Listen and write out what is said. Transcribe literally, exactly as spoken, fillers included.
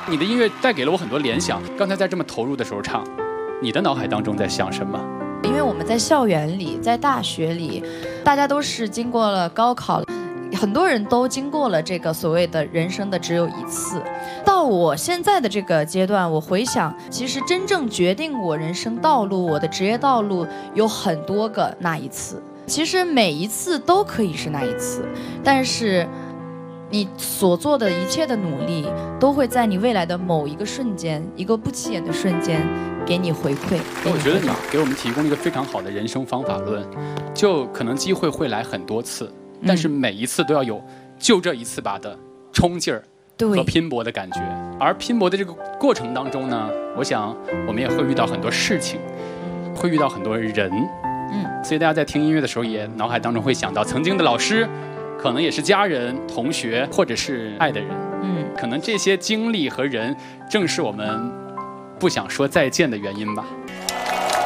你的音乐带给了我很多联想。刚才在这么投入的时候唱，你的脑海当中在想什么？ 因为我们在校园里，在大学里，大家都是经过了高考，很多人都经过了这个所谓的人生的只有一次。到我现在的这个阶段，我回想，其实真正决定我人生道路、我的职业道路有很多个那一次。其实每一次都可以是那一次，但是你所做的一切的努力，都会在你未来的某一个瞬间，一个不起眼的瞬间，给你回馈。 我觉得你给我们提供了一个非常好的人生方法论，就可能机会会来很多次，但是每一次都要有就这一次吧的冲劲儿和拼搏的感觉。而拼搏的这个过程当中呢，我想我们也会遇到很多事情，会遇到很多人，嗯，所以大家在听音乐的时候，也脑海当中会想到曾经的老师。可能也是家人、同学，或者是爱的人，嗯，可能这些经历和人，正是我们不想说再见的原因吧。